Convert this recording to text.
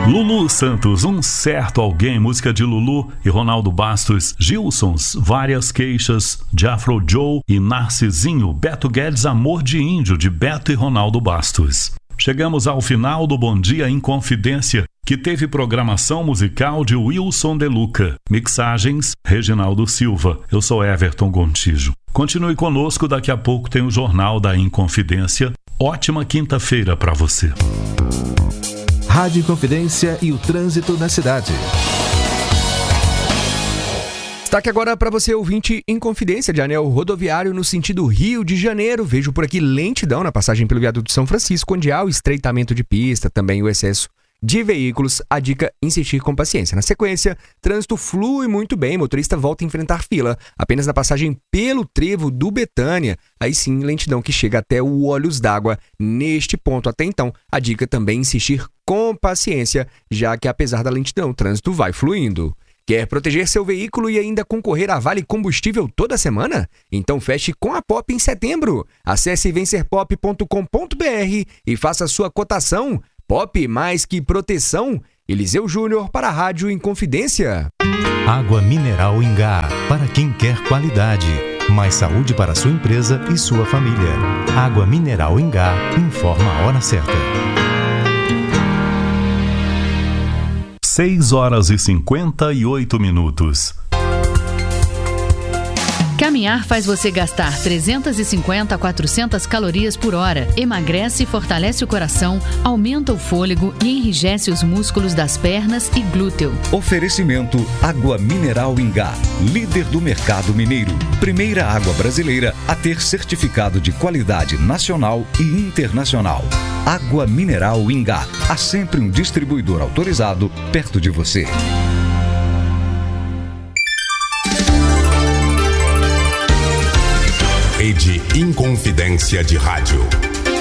Lulu Santos, Um Certo Alguém, música de Lulu e Ronaldo Bastos. Gilsons, Várias Queixas, de Afro Joe e Narcisinho. Beto Guedes, Amor de Índio, de Beto e Ronaldo Bastos. Chegamos ao final do Bom Dia Inconfidência, que teve programação musical de Wilson De Luca, mixagens Reginaldo Silva. Eu sou Everton Gontijo. Continue conosco, daqui a pouco tem o Jornal da Inconfidência. Ótima quinta-feira para você. Rádio Inconfidência e o trânsito na cidade. Destaque agora para você, ouvinte, Inconfidência de anel rodoviário no sentido Rio de Janeiro. Vejo por aqui lentidão na passagem pelo viaduto São Francisco, onde há o estreitamento de pista, também o excesso de veículos. A dica, insistir com paciência. Na sequência, trânsito flui muito bem, motorista volta a enfrentar fila apenas na passagem pelo trevo do Betânia. Aí sim, lentidão que chega até o Olhos d'Água. Neste ponto, até então, a dica também, insistir com paciência, já que apesar da lentidão, o trânsito vai fluindo. Quer proteger seu veículo e ainda concorrer a Vale Combustível toda semana? Então feche com a Pop em setembro. Acesse vencerpop.com.br e faça sua cotação. Pop mais que proteção. Eliseu Júnior para a Rádio Inconfidência. Água mineral Ingá, para quem quer qualidade. Mais saúde para sua empresa e sua família. Água mineral Ingá, informa a hora certa. 6 horas e 58 minutos. Caminhar faz você gastar 350 a 400 calorias por hora, emagrece e fortalece o coração, aumenta o fôlego e enrijece os músculos das pernas e glúteo. Oferecimento Água Mineral Ingá, líder do mercado mineiro. Primeira água brasileira a ter certificado de qualidade nacional e internacional. Água Mineral Ingá. Há sempre um distribuidor autorizado perto de você. Rede Inconfidência de Rádio.